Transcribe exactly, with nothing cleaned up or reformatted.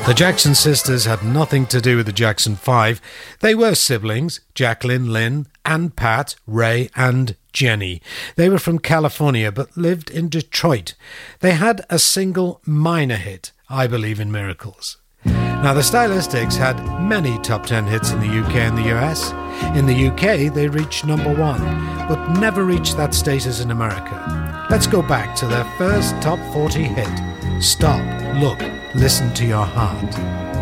The Jackson sisters had nothing to do with the Jackson Five. They were siblings, Jacqueline, Lynn, and Pat, Ray, and Jenny. They were from California but lived in Detroit. They had a single minor hit, I Believe in Miracles. Now, the Stylistics had many top ten hits in the U K and the U S. In the U K, they reached number one, but never reached that status in America. Let's go back to their first top forty hit, Stop, Look, Listen to Your Heart.